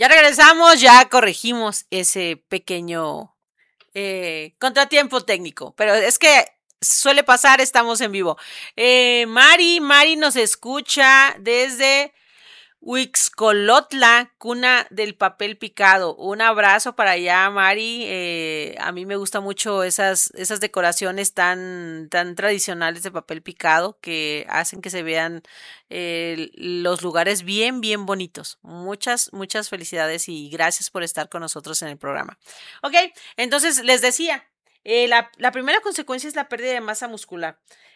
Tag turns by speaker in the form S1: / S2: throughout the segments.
S1: Ya regresamos, ya corregimos ese pequeño contratiempo técnico, pero es que suele pasar, estamos en vivo. Mari nos escucha desde Huixcolotla, cuna del papel picado. Un abrazo para allá, Mari. A mí me gustan mucho esas decoraciones tan tradicionales de papel picado que hacen que se vean los lugares bien bonitos. Muchas felicidades y gracias por estar con nosotros en el programa. Ok, entonces les decía, la primera consecuencia es la pérdida de masa muscular.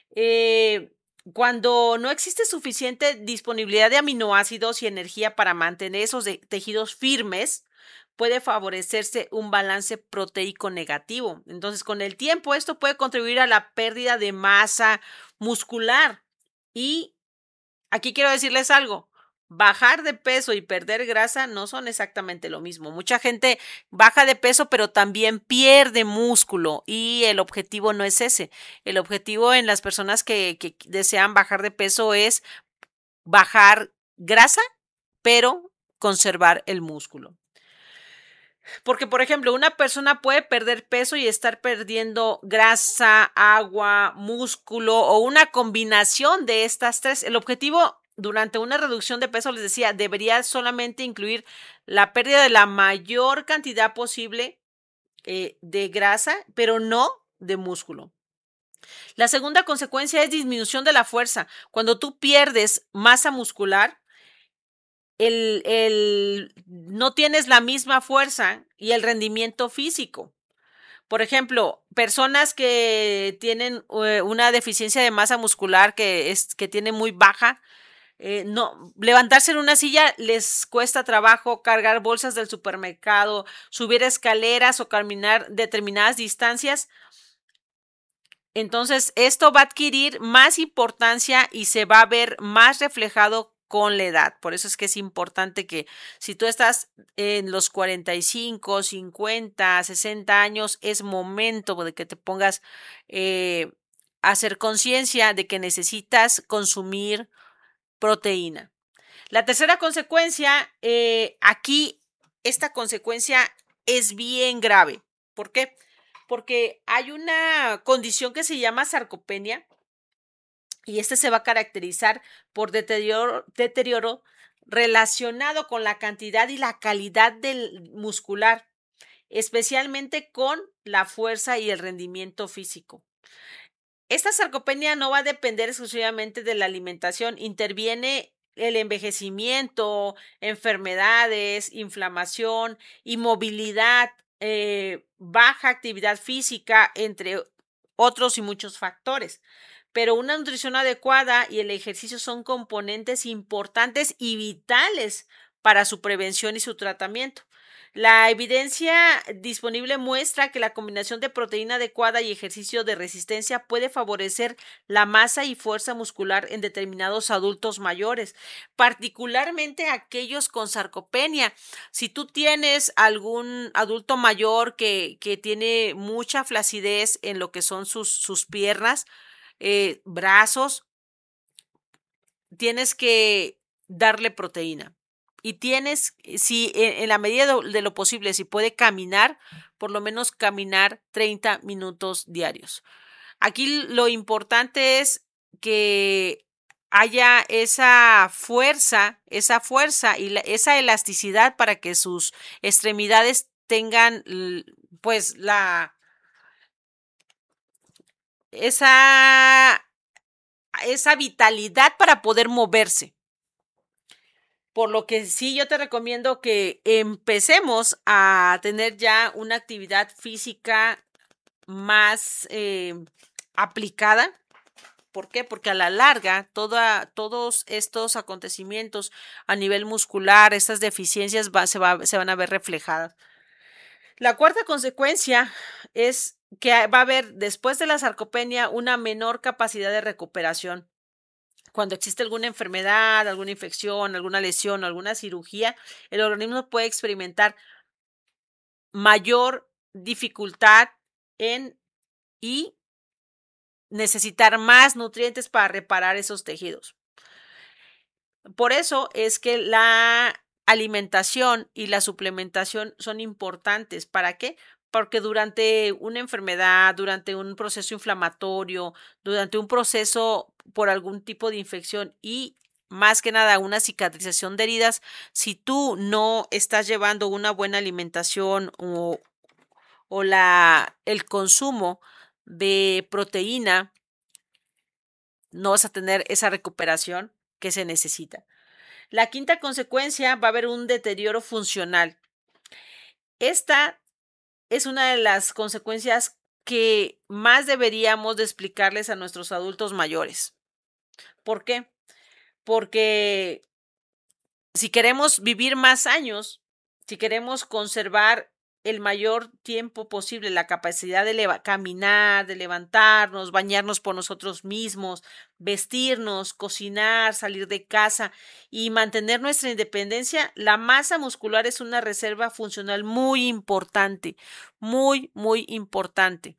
S1: Cuando no existe suficiente disponibilidad de aminoácidos y energía para mantener esos tejidos firmes, puede favorecerse un balance proteico negativo. Entonces, con el tiempo, esto puede contribuir a la pérdida de masa muscular. Y aquí quiero decirles algo. Bajar de peso y perder grasa no son exactamente lo mismo. Mucha gente baja de peso, pero también pierde músculo y el objetivo no es ese. El objetivo en las personas que desean bajar de peso es bajar grasa, pero conservar el músculo. Porque, por ejemplo, una persona puede perder peso y estar perdiendo grasa, agua, músculo o una combinación de estas tres. El objetivo durante una reducción de peso, les decía, debería solamente incluir la pérdida de la mayor cantidad posible de grasa, pero no de músculo. La segunda consecuencia es disminución de la fuerza. Cuando tú pierdes masa muscular, no tienes la misma fuerza y el rendimiento físico. Por ejemplo, personas que tienen una deficiencia de masa muscular que tiene muy baja, no, levantarse en una silla les cuesta trabajo, cargar bolsas del supermercado, subir escaleras o caminar determinadas distancias. Entonces, esto va a adquirir más importancia y se va a ver más reflejado con la edad. Por eso es que es importante que si tú estás en los 45, 50, 60 años, es momento de que te pongas a hacer conciencia de que necesitas consumir proteína. La tercera consecuencia, aquí esta consecuencia es bien grave. ¿Por qué? Porque hay una condición que se llama sarcopenia y este se va a caracterizar por deterioro relacionado con la cantidad y la calidad del muscular, especialmente con la fuerza y el rendimiento físico. Esta sarcopenia no va a depender exclusivamente de la alimentación, interviene el envejecimiento, enfermedades, inflamación, inmovilidad, baja actividad física, entre otros y muchos factores. Pero una nutrición adecuada y el ejercicio son componentes importantes y vitales para su prevención y su tratamiento. La evidencia disponible muestra que la combinación de proteína adecuada y ejercicio de resistencia puede favorecer la masa y fuerza muscular en determinados adultos mayores, particularmente aquellos con sarcopenia. Si tú tienes algún adulto mayor que tiene mucha flacidez en lo que son sus piernas, brazos, tienes que darle proteína. Y tienes, si en la medida de lo posible, si puede caminar, por lo menos caminar 30 minutos diarios. Aquí lo importante es que haya esa fuerza y esa elasticidad para que sus extremidades tengan pues esa vitalidad para poder moverse. Por lo que sí, yo te recomiendo que empecemos a tener ya una actividad física más aplicada. ¿Por qué? Porque a la larga todos estos acontecimientos a nivel muscular, estas deficiencias se van a ver reflejadas. La cuarta consecuencia es que va a haber después de la sarcopenia una menor capacidad de recuperación. Cuando existe alguna enfermedad, alguna infección, alguna lesión o alguna cirugía, el organismo puede experimentar mayor dificultad y necesitar más nutrientes para reparar esos tejidos. Por eso es que alimentación y la suplementación son importantes. ¿Para qué? Porque durante una enfermedad, durante un proceso inflamatorio, durante un proceso por algún tipo de infección y más que nada una cicatrización de heridas, si tú no estás llevando una buena alimentación o el consumo de proteína, no vas a tener esa recuperación que se necesita. La quinta consecuencia, va a haber un deterioro funcional. Esta es una de las consecuencias que más deberíamos de explicarles a nuestros adultos mayores. ¿Por qué? Porque si queremos vivir más años, si queremos conservar el mayor tiempo posible la capacidad de caminar, de levantarnos, bañarnos por nosotros mismos, vestirnos, cocinar, salir de casa y mantener nuestra independencia, la masa muscular es una reserva funcional muy importante, muy, muy importante.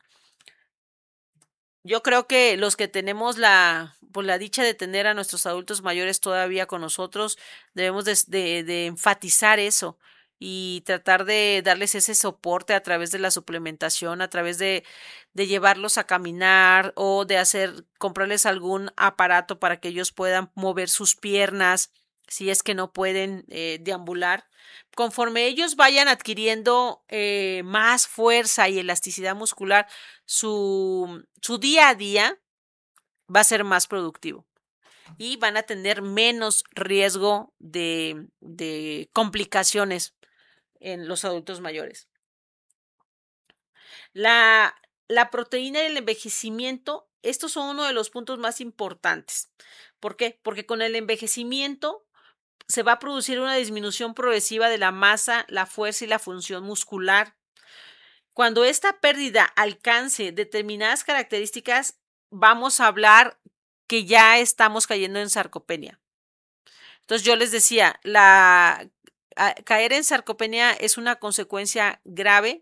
S1: Yo creo que los que tenemos la dicha de tener a nuestros adultos mayores todavía con nosotros, debemos de enfatizar eso y tratar de darles ese soporte a través de la suplementación, a través de llevarlos a caminar o de comprarles algún aparato para que ellos puedan mover sus piernas si es que no pueden deambular. Conforme ellos vayan adquiriendo más fuerza y elasticidad muscular, su día a día va a ser más productivo y van a tener menos riesgo de complicaciones en los adultos mayores. La proteína y el envejecimiento, estos son uno de los puntos más importantes. ¿Por qué? Porque con el envejecimiento se va a producir una disminución progresiva de la masa, la fuerza y la función muscular. Cuando esta pérdida alcance determinadas características, vamos a hablar que ya estamos cayendo en sarcopenia. Entonces yo les decía, caer en sarcopenia es una consecuencia grave.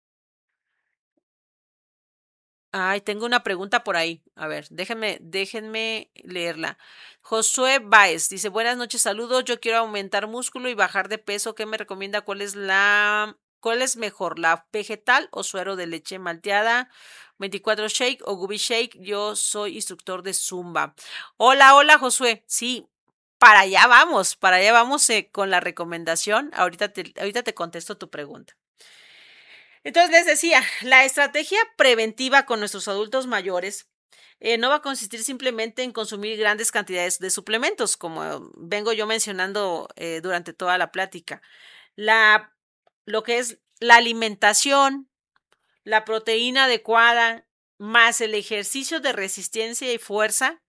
S1: Ay, tengo una pregunta por ahí. A ver, déjenme leerla. Josué Báez dice, buenas noches, saludos. Yo quiero aumentar músculo y bajar de peso. ¿Qué me recomienda? ¿Cuál es mejor, la vegetal o suero de leche malteada? 24 Shake o Gubi Shake. Yo soy instructor de Zumba. Hola, Josué. Sí, para allá vamos con la recomendación. Ahorita te contesto tu pregunta. Entonces les decía, la estrategia preventiva con nuestros adultos mayores no va a consistir simplemente en consumir grandes cantidades de suplementos, como vengo yo mencionando durante toda la plática. Lo que es la alimentación, la proteína adecuada, más el ejercicio de resistencia y fuerza,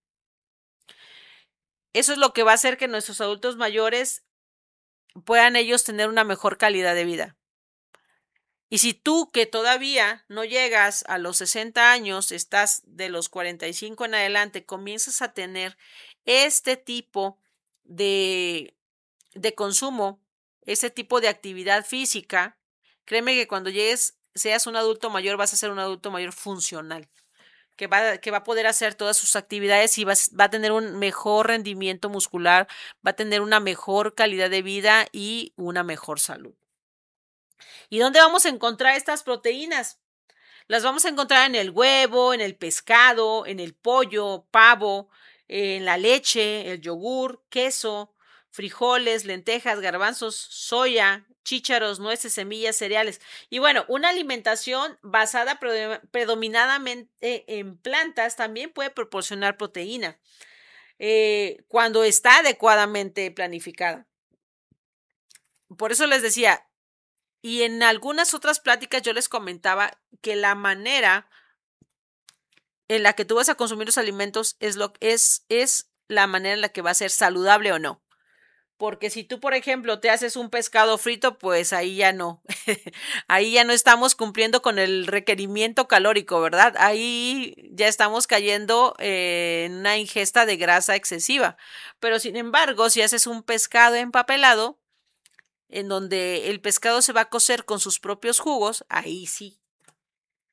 S1: eso es lo que va a hacer que nuestros adultos mayores puedan ellos tener una mejor calidad de vida. Y si tú que todavía no llegas a los 60 años, estás de los 45 en adelante, comienzas a tener este tipo de consumo, este tipo de actividad física, créeme que cuando seas un adulto mayor, vas a ser un adulto mayor funcional, que va a poder hacer todas sus actividades y va a tener un mejor rendimiento muscular, va a tener una mejor calidad de vida y una mejor salud. ¿Y dónde vamos a encontrar estas proteínas? Las vamos a encontrar en el huevo, en el pescado, en el pollo, pavo, en la leche, el yogur, queso, frijoles, lentejas, garbanzos, soya, chícharos, nueces, semillas, cereales. Y bueno, una alimentación basada predominantemente en plantas también puede proporcionar proteína cuando está adecuadamente planificada. Por eso les decía, y en algunas otras pláticas yo les comentaba que la manera en la que tú vas a consumir los alimentos es la manera en la que va a ser saludable o no. Porque si tú, por ejemplo, te haces un pescado frito, pues ahí ya no. Ahí ya no estamos cumpliendo con el requerimiento calórico, ¿verdad? Ahí ya estamos cayendo en una ingesta de grasa excesiva. Pero sin embargo, si haces un pescado empapelado, en donde el pescado se va a cocer con sus propios jugos, ahí sí.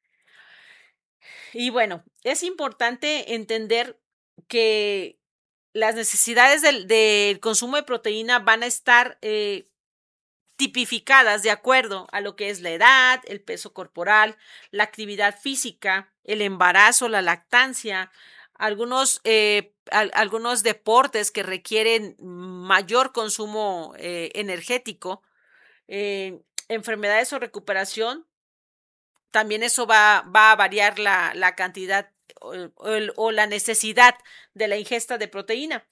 S1: Y bueno, es importante entender que las necesidades del consumo de proteína van a estar tipificadas de acuerdo a lo que es la edad, el peso corporal, la actividad física, el embarazo, la lactancia, algunos deportes que requieren mayor consumo energético, enfermedades o recuperación. También eso va a variar la cantidad o la necesidad de la ingesta de proteína.